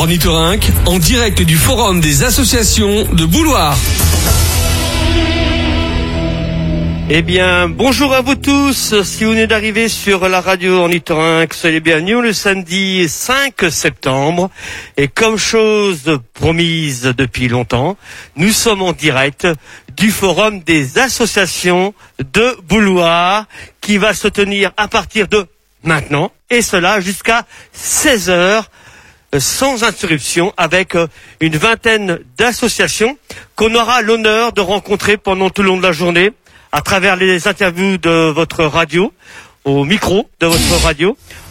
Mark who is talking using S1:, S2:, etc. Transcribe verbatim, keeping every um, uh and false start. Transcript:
S1: Ornithorynque, en direct du Forum des associations de Bouloire.
S2: Eh bien, bonjour à vous tous. Si vous venez d'arriver sur la radio Ornithorynque, soyez bienvenus le samedi cinq septembre. Et comme chose promise depuis longtemps, nous sommes en direct du Forum des associations de Bouloire qui va se tenir à partir de maintenant, et cela jusqu'à seize heures, sans interruption, avec une vingtaine d'associations qu'on aura l'honneur de rencontrer pendant tout le long de la journée, à travers les interviews de votre radio, au micro de votre radio,